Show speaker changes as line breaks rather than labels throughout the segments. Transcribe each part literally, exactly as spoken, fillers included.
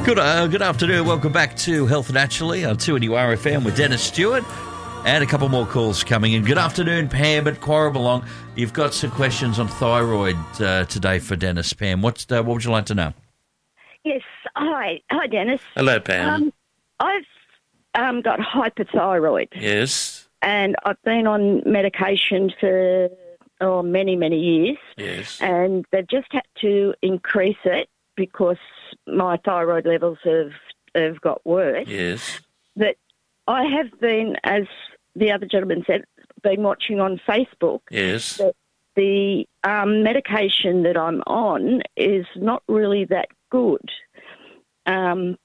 Good, uh, good afternoon. Welcome back to Health Naturally on two N U R F M with Dennis Stewart. And a couple more calls coming in. Good afternoon, Pam at Corribalong. You've got some questions on thyroid uh, today for Dennis. Pam, what's uh, what would you like to know?
Yes. Hi. Hi, Dennis.
Hello, Pam.
Um, I've um, got hypothyroid.
Yes.
And I've been on medication for oh, many, many years.
Yes.
And they've just had to increase it because my thyroid levels have, have got worse.
Yes.
But I have been, as the other gentleman said, been watching on Facebook.
Yes.
That the um, medication that I'm on is not really that good. Um,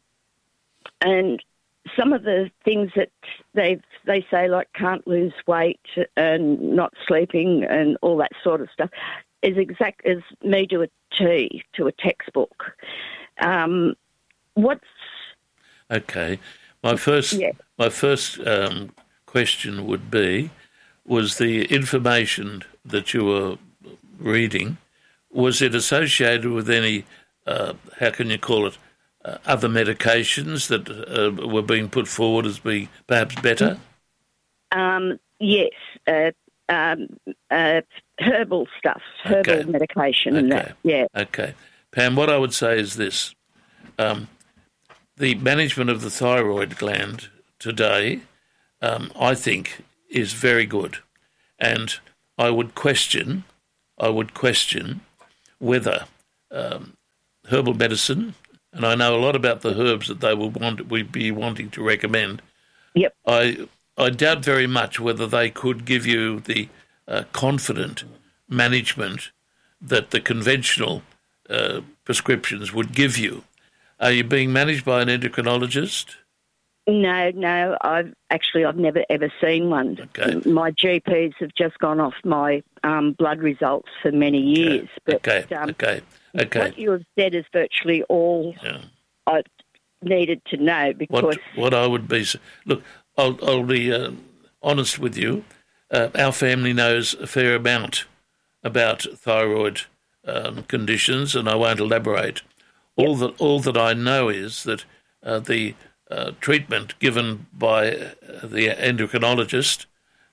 and some of the things that they they say, like can't lose weight and not sleeping and all that sort of stuff, is exact as me to a T, to a textbook. Um, what's...
Okay. My first,
yeah.
my first um, question would be, was the information that you were reading, was it associated with any, uh, how can you call it, uh, other medications that uh, were being put forward as being perhaps better?
Um, yes, uh, um, uh, herbal stuff, herbal
Okay.
medication and
Okay.
that, yeah.
Okay. Pam, what I would say is this. Um, the management of the thyroid gland today, um, I think, is very good. And I would question, I would question whether um, herbal medicine, and I know a lot about the herbs that they will want, we'd be wanting to recommend.
Yep.
I I doubt very much whether they could give you the uh, confident management that the conventional uh, prescriptions would give you. Are you being managed by an endocrinologist?
No, no, I've actually I've never ever seen one.
Okay.
My G Ps have just gone off my um, blood results for many years. But,
Okay,
um,
okay, okay.
What you have said is virtually all
Yeah.
I needed to know because...
What what I would be... Look, I'll, I'll be uh, honest with you. Uh, our family knows a fair amount about thyroid um, conditions, and I won't elaborate. All that all that I know is that uh, the uh, treatment given by uh, the endocrinologist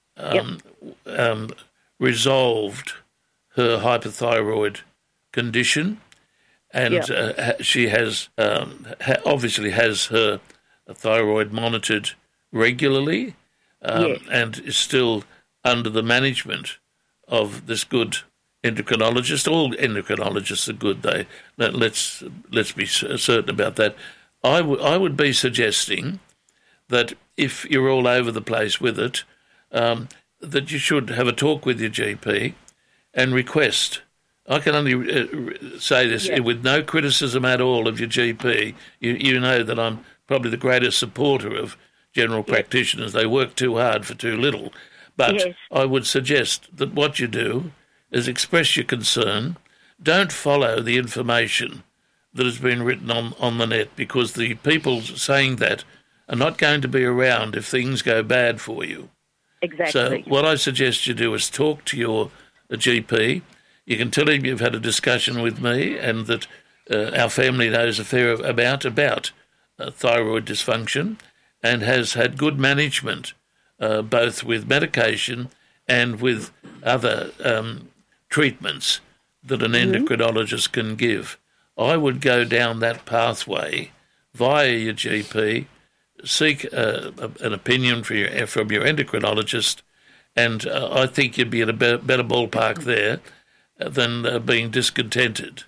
um, yep. um, resolved her hypothyroid condition, and
yep.
uh, she has um, ha- obviously has her thyroid monitored regularly, um,
yes.
and is still under the management of this good endocrinologist. All endocrinologists are good. They let's let's be certain about that. I would I would be suggesting that if you're all over the place with it, um, that you should have a talk with your G P and request. I can only uh, say this
yeah.
with no criticism at all of your G P. You you know that I'm probably the greatest supporter of general yes. practitioners. They work too hard for too little. But
yes.
I would suggest that what you do is express your concern. Don't follow the information that has been written on, on the net, because the people saying that are not going to be around if things go bad for you.
Exactly.
So what I suggest you do is talk to your uh, G P. You can tell him you've had a discussion with me and that uh, our family knows a fair amount about uh, thyroid dysfunction and has had good management, uh, both with medication and with other um, treatments that an
mm-hmm.
endocrinologist can give. I would go down that pathway via your G P, seek uh, an opinion from your, from your endocrinologist, and uh, I think you'd be in a be- better ballpark there than uh, being discontented.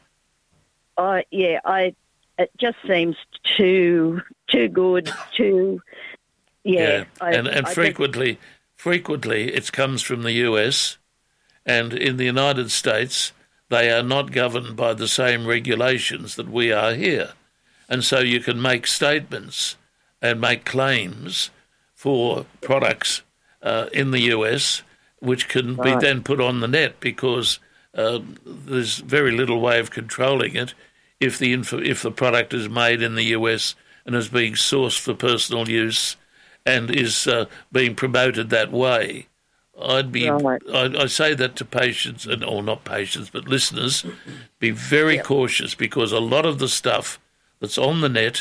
Uh, yeah, I. It just seems too too good, too... Yeah.
yeah.
I,
and and
I
frequently, just... frequently it comes from the U S, and in the United States they are not governed by the same regulations that we are here. And so you can make statements and make claims for products uh, in the U S which can
right.
be then put on the net, because uh, there's very little way of controlling it if the inf- if the product is made in the U S and is being sourced for personal use and is uh, being promoted that way. I'd be.
Right.
I, I say that to patients, and or not patients, but listeners, be very
yep.
cautious, because a lot of the stuff that's on the net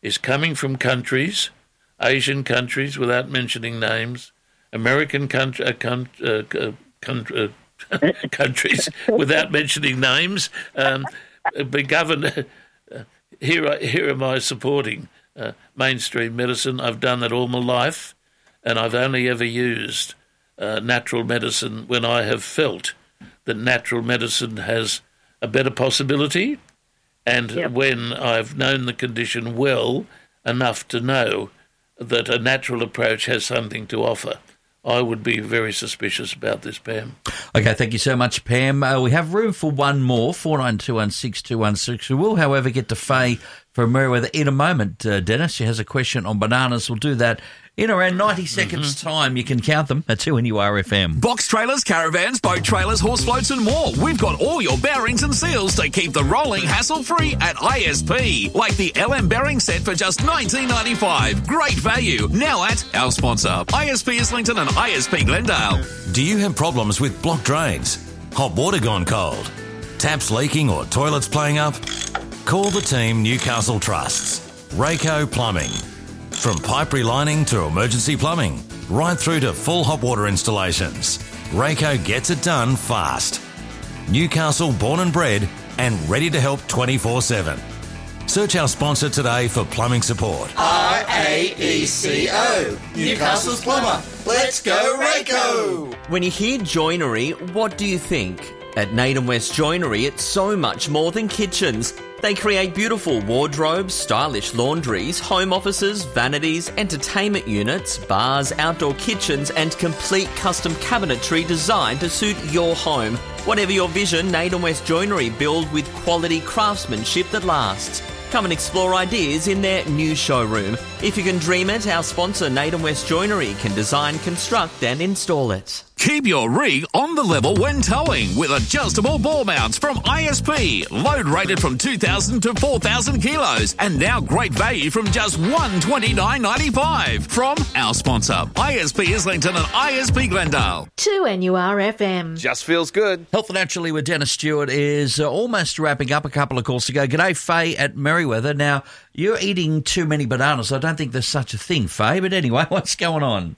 is coming from countries, Asian countries, without mentioning names, American country, uh, con- uh, country, uh, countries, without mentioning names, um, be governed. Uh, here, I, here am I supporting uh, mainstream medicine. I've done that all my life, and I've only ever used uh, natural medicine when I have felt that natural medicine has a better possibility, and yep. when I've known the condition well enough to know that a natural approach has something to offer. I would be very suspicious about this, Pam.
Okay, thank you so much, Pam. Uh, we have room for one more, four nine two one six two one six. We will, however, get to Faye from Merewether in a moment, uh, Dennis. She has a question on bananas. We'll do that in around ninety seconds' mm-hmm. time. You can count them at two N U R F M.
Box trailers, caravans, boat trailers, horse floats and more. We've got all your bearings and seals to keep the rolling hassle-free at I S P. Like the L M bearing set for just nineteen ninety-five. Great value. Now at our sponsor, I S P Islington and I S P Glendale.
Do you have problems with blocked drains? Hot water gone cold? Taps leaking or toilets playing up? Call the team Newcastle Trusts. Rayco Plumbing. From pipe relining to emergency plumbing, right through to full hot water installations, Rayco gets it done fast. Newcastle born and bred and ready to help twenty-four seven. Search our sponsor today for plumbing support.
R A E C O, Newcastle's plumber. Let's go Rayco!
When you hear joinery, what do you think? At Naden West Joinery, it's so much more than kitchens. They create beautiful wardrobes, stylish laundries, home offices, vanities, entertainment units, bars, outdoor kitchens, and complete custom cabinetry designed to suit your home. Whatever your vision, Naden West Joinery build with quality craftsmanship that lasts. Come and explore ideas in their new showroom. If you can dream it, our sponsor Naden West Joinery can design, construct and install it.
Keep your rig on the level when towing with adjustable ball mounts from I S P. Load rated from two thousand to four thousand kilos. And now great value from just one hundred twenty-nine dollars ninety-five from our sponsor, I S P Islington and I S P Glendale.
two N U R F M.
Just feels good.
Health Naturally with Dennis Stewart is uh, almost wrapping up. A couple of calls to go. G'day, Faye at Merewether. Now, you're eating too many bananas. I don't think there's such a thing, Faye. But anyway, what's going on?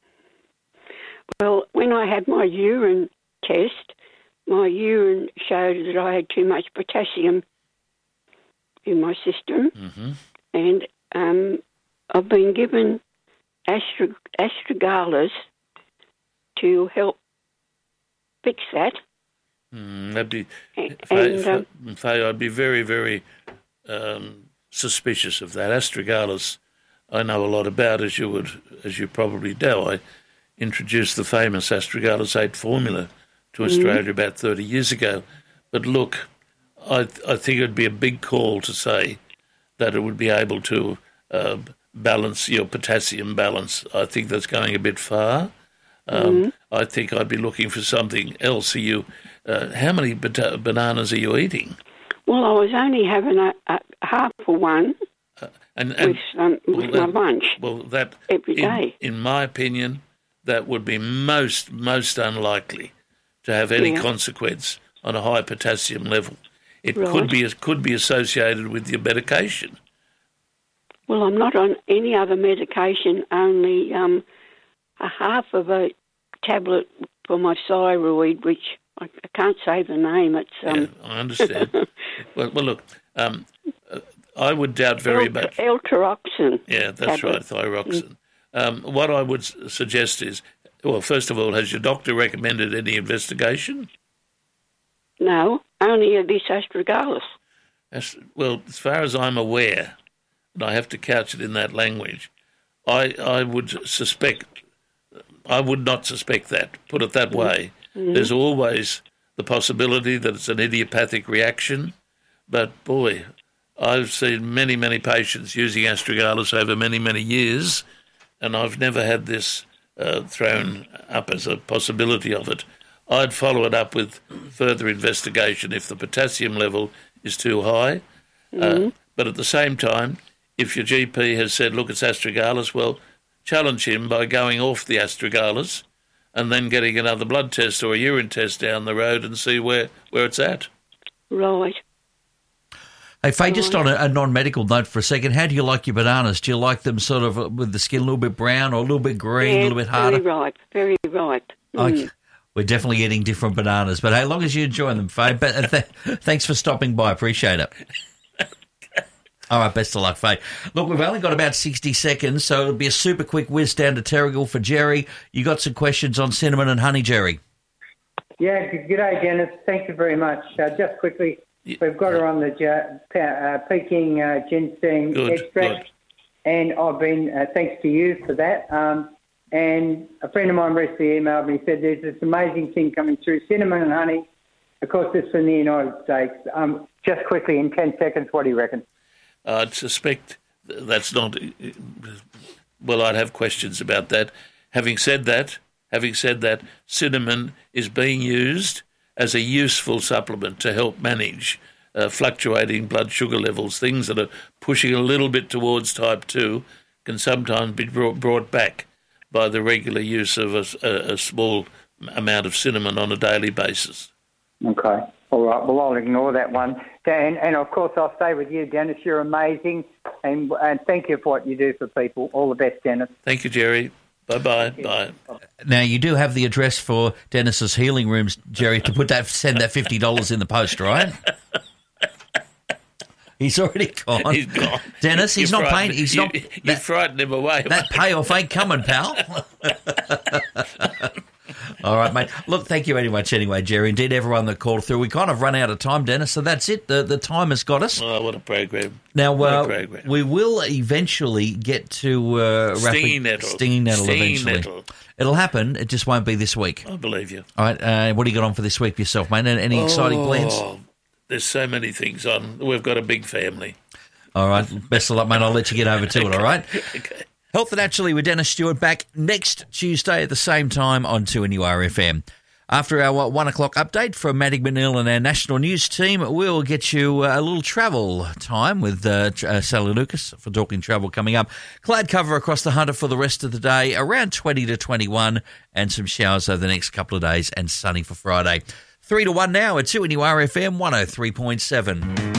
Well, when I had my urine test, my urine showed that I had too much potassium in my system.
Mm-hmm.
And um, I've been given Astra- Astragalus to help fix that.
Mm, that'd be,
and,
Faye,
um,
Faye, I'd be very, very um, suspicious of that. Astragalus, I know a lot about, as you would, as you probably do. I introduced the famous Astragalus eight formula to Australia mm-hmm. about thirty years ago. But look, I, I think it would be a big call to say that it would be able to uh, balance your potassium balance. I think that's going a bit far. Um, mm-hmm. I think I'd be looking for something else. Are you, uh, how many bata- bananas are you eating?
Well, I was only having a, a half for one
uh, and, and,
with, um, with
well,
my lunch
well, that,
every day.
In, in my opinion, that would be most, most unlikely to have any
yeah.
consequence on a high potassium level. It
right.
could be could be associated with your medication.
Well, I'm not on any other medication, only um, a half of a tablet for my thyroid, which I, I can't say the name. It's um...
yeah, I understand. well, well, look, um, uh, I would doubt very
L-
much.
L-tyroxine.
Yeah, that's tablet. right, thyroxine. Um, what I would suggest is, well, first of all, has your doctor recommended any investigation?
No, only this Astragalus.
As, well, as far as I'm aware, and I have to couch it in that language, I I would suspect, I would not suspect that, put it that way. Mm-hmm. There's always the possibility that it's an idiopathic reaction, but boy, I've seen many, many patients using Astragalus over many, many years, and I've never had this uh, thrown up as a possibility of it. I'd follow it up with further investigation if the potassium level is too high.
Mm-hmm.
Uh, but at the same time, if your G P has said, look, it's Astragalus, well, challenge him by going off the Astragalus and then getting another blood test or a urine test down the road and see where, where it's at.
Right.
Hey, Faye, just on a, a non-medical note for a second, how do you like your bananas? Do you like them sort of with the skin a little bit brown or a little bit green,
yeah,
a little bit harder?
Very ripe, very ripe. Mm.
Okay. We're definitely eating different bananas, but hey, as long as you enjoy them, Faye. But uh, th- thanks for stopping by. Appreciate it. All right, best of luck, Faye. Look, we've only got about sixty seconds, so it'll be a super quick whiz down to Terrigal for Jerry. You got some questions on cinnamon and honey, Jerry?
Yeah, good day, Dennis. Thank you very much. Uh, just quickly, we've got her on the ja- uh, Peking uh, ginseng
Good,
extract,
good.
and I've been, uh, thanks to you for that. Um, and a friend of mine recently emailed me and said there's this amazing thing coming through, cinnamon and honey. Of course, it's from the United States. Um, just quickly, in ten seconds, what do you reckon?
I'd suspect that's not... Well, I'd have questions about that. Having said that, having said that, cinnamon is being used as a useful supplement to help manage uh, fluctuating blood sugar levels. Things that are pushing a little bit towards type two can sometimes be brought, brought back by the regular use of a, a, a small amount of cinnamon on a daily basis.
Okay. All right. Well, I'll ignore that one. And, and of course, I'll stay with you, Dennis. You're amazing. And, and thank you for what you do for people. All the best, Dennis.
Thank you, Jerry. Bye-bye. Bye.
Now, you do have the address for Dennis's healing rooms, Jerry, to put that, send that fifty dollars in the post, right? He's already gone.
He's gone.
Dennis, he's
You're
not paying.
frightened-
He's
you,
not.
You
That,
frightened him away.
that payoff ain't coming, pal. All right, mate. Look, thank you very much anyway, Jerry. Indeed, everyone that called through. We kind of run out of time, Dennis, so that's it. The the time has got us.
Oh, what a program.
Now,
What a
uh,
program.
we will eventually get to uh,
Stinging
rapid,
nettle.
Stinging nettle
Stinging
eventually.
nettle.
It'll happen. It just won't be this week.
I believe you.
All right. Uh, what do you got on for this week for yourself, mate? Any exciting plans?
Oh, there's so many things on. We've got a big family.
All right. Best of luck, mate. I'll let you get over to it, all right?
Okay.
Health and Naturally with Dennis Stewart back next Tuesday at the same time on two N U R F M. After our one o'clock update from Maddie McNeil and our national news team, we'll get you a little travel time with uh, uh, Sally Lucas for Talking Travel coming up. Cloud cover across the Hunter for the rest of the day, around twenty to twenty-one, and some showers over the next couple of days, and sunny for Friday. Three to one now at two N U R F M one oh three point seven.